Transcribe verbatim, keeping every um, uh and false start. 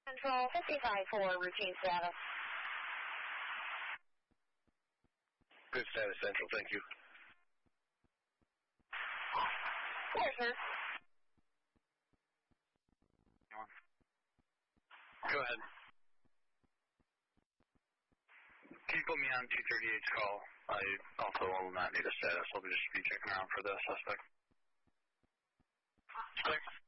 Control fifty-five four, routine status. Good status, Central, thank you. Yes, sir. Go ahead. Can you put me on two thirty-eight's call? I also will not need a status. I'll just be checking around for the suspect. Thanks.